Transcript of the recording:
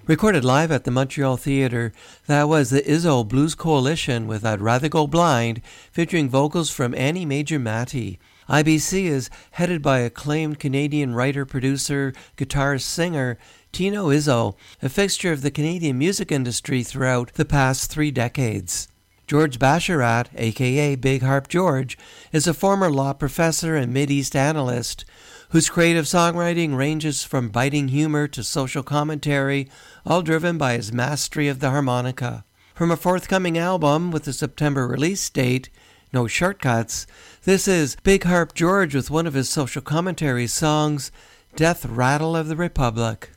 Recorded live at the Montreal Theatre, that was the Izzo Blues Coalition with I'd Rather Go Blind, featuring vocals from Annie Major Matty. IBC is headed by acclaimed Canadian writer, producer, guitarist, singer Tino Izzo, a fixture of the Canadian music industry throughout the past 3 decades. George Basharat, a.k.a. Big Harp George, is a former law professor and Mideast analyst whose creative songwriting ranges from biting humor to social commentary, all driven by his mastery of the harmonica. From a forthcoming album with a September release date, No Shortcuts, this is Big Harp George with one of his social commentary songs, Death Rattle of the Republic.